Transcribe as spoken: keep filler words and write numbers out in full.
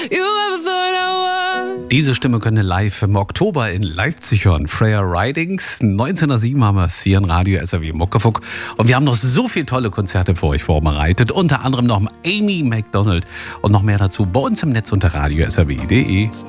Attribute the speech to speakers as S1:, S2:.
S1: Diese Stimme können wir live im Oktober in Leipzig hören. Freya Ridings. neunzehnhundertsieben haben wir es hier in Radio S R W Muckefuck. Und wir haben noch so viele tolle Konzerte für euch vorbereitet. Unter anderem noch Amy Macdonald. Und noch mehr dazu bei uns im Netz unter radio s r w punkt d e.